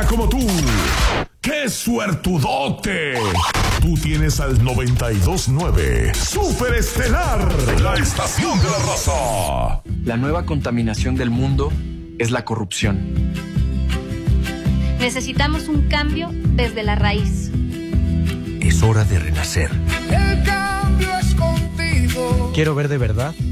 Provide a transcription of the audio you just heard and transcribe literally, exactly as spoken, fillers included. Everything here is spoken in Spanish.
como tú. ¡Qué suertudote! Tú tienes al noventa y dos punto nueve Super Estelar, la estación de la raza. La nueva contaminación del mundo es la corrupción. Necesitamos un cambio desde la raíz. Es hora de renacer. El cambio es contigo. Quiero ver de verdad